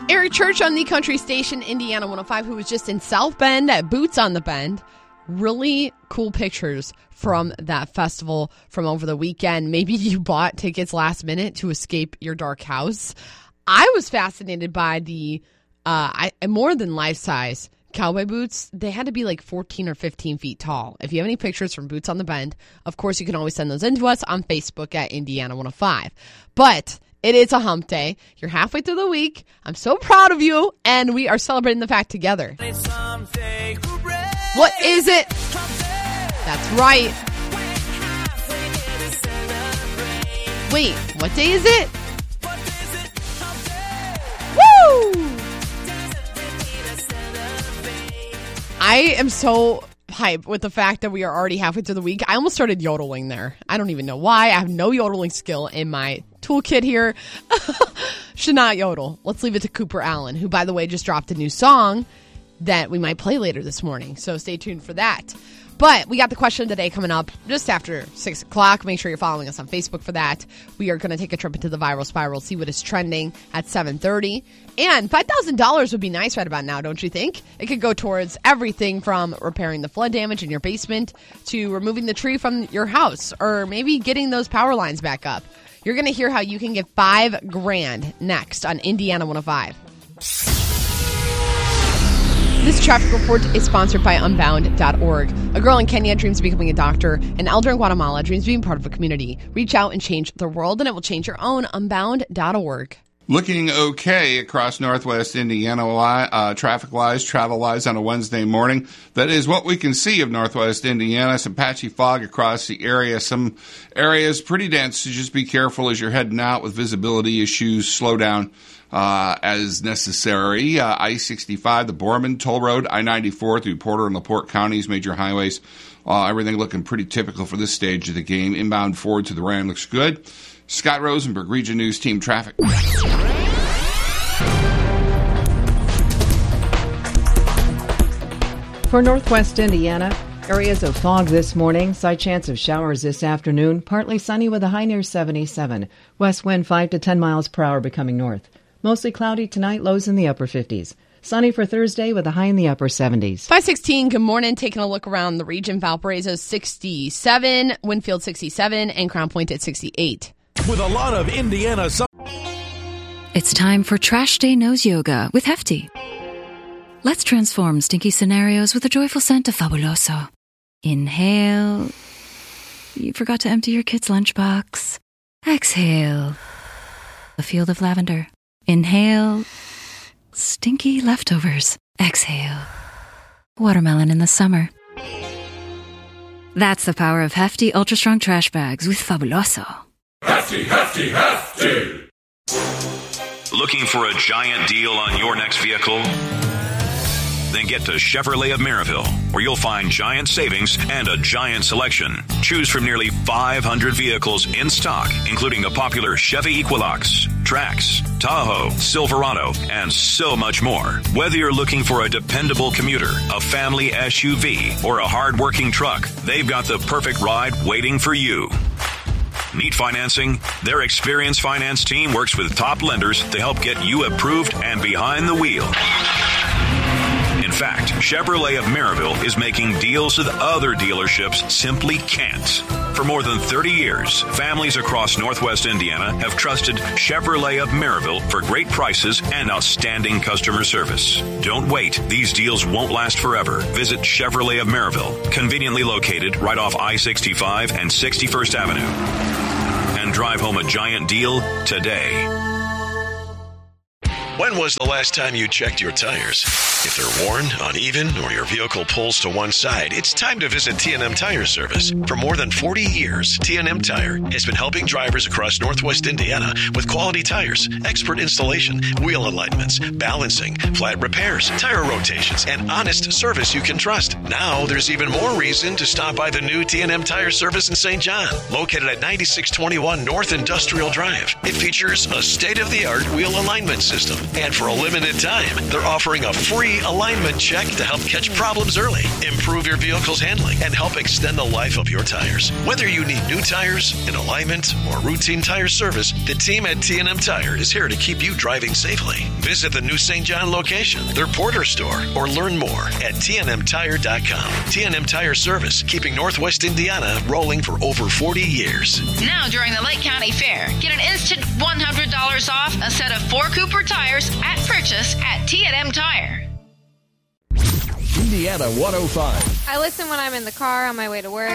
Eric Church on the Country Station, Indiana 105, who was just in South Bend at Boots on the Bend. Really cool pictures from that festival from over the weekend. Maybe you bought tickets last minute to escape your dark house. I was fascinated by the more than life-size cowboy boots. They had to be like 14 or 15 feet tall. If you have any pictures from Boots on the Bend, of course, you can always send those in to us on Facebook at Indiana 105. But it is a hump day. You're halfway through the week. I'm so proud of you, and we are celebrating the fact together. What is it? That's right. Wait, what day is it? Woo! I am so hyped with the fact that we are already halfway through the week. I almost started yodeling there. I don't even know why. I have no yodeling skill in my toolkit here. Should not yodel. Let's leave it to Cooper Allen, who, by the way, just dropped a new song that we might play later this morning. So stay tuned for that. But we got the question of the day coming up just after 6 o'clock. Make sure you're following us on Facebook for that. We are going to take a trip into the viral spiral, see what is trending at 7:30. And $5,000 would be nice right about now, don't you think? It could go towards everything from repairing the flood damage in your basement to removing the tree from your house, or maybe getting those power lines back up. You're going to hear how you can get $5,000 next on Indiana 105. This traffic report is sponsored by Unbound.org. A girl in Kenya dreams of becoming a doctor. An elder in Guatemala dreams of being part of a community. Reach out and change the world, and it will change your own. Unbound.org. Looking okay across northwest Indiana, traffic-wise, travel-wise on a Wednesday morning. That is what we can see of northwest Indiana. Some patchy fog across the area. Some areas pretty dense, so just be careful as you're heading out with visibility issues. Slow down as necessary. I-65, the Borman Toll Road, I-94 through Porter and LaPorte counties, major highways. Everything looking pretty typical for this stage of the game. Inbound forward to the Ram looks good. Scott Rosenberg, Region News Team Traffic. For northwest Indiana, areas of fog this morning, slight chance of showers this afternoon, partly sunny with a high near 77. West wind 5 to 10 miles per hour becoming north. Mostly cloudy tonight, lows in the upper 50s. Sunny for Thursday with a high in the upper 70s. 516, good morning. Taking a look around the region. Valparaiso 67, Winfield 67, and Crown Point at 68. With a lot of Indiana. It's time for Trash Day Nose Yoga with Hefty. Let's transform stinky scenarios with a joyful scent of Fabuloso. Inhale. You forgot to empty your kid's lunchbox. Exhale. A field of lavender. Inhale. Stinky leftovers. Exhale. Watermelon in the summer. That's the power of Hefty Ultra Strong Trash Bags with Fabuloso. Hefty, hefty, hefty! Looking for a giant deal on your next vehicle? Then get to Chevrolet of Maryville, where you'll find giant savings and a giant selection. Choose from nearly 500 vehicles in stock, including the popular Chevy Equinox, Trax, Tahoe, Silverado, and so much more. Whether you're looking for a dependable commuter, a family SUV, or a hard-working truck, they've got the perfect ride waiting for you. Need financing? Their experienced finance team works with top lenders to help get you approved and behind the wheel. In fact, Chevrolet of Maryville is making deals that other dealerships simply can't. For more than 30 years, families across northwest Indiana have trusted Chevrolet of Maryville for great prices and outstanding customer service. Don't wait. These deals won't last forever. Visit Chevrolet of Maryville, conveniently located right off I-65 and 61st Avenue. And drive home a giant deal today. When was the last time you checked your tires? If they're worn, uneven, or your vehicle pulls to one side, it's time to visit T&M Tire Service. For more than 40 years, T&M Tire has been helping drivers across northwest Indiana with quality tires, expert installation, wheel alignments, balancing, flat repairs, tire rotations, and honest service you can trust. Now there's even more reason to stop by the new T&M Tire Service in St. John, located at 9621 North Industrial Drive. It features a state-of-the-art wheel alignment system, And for a limited time, they're offering a free alignment check to help catch problems early, improve your vehicle's handling, and help extend the life of your tires. Whether you need new tires, an alignment, or routine tire service, the team at T&M Tire is here to keep you driving safely. Visit the new St. John location, their Porter store, or learn more at TNMTire.com. T&M Tire Service, keeping Northwest Indiana rolling for over 40 years. Now during the Lake County Fair, get an instant $100 off a set of 4 Cooper tires at purchase at T&M Tire. Indiana 105. I listen when I'm in the car on my way to work.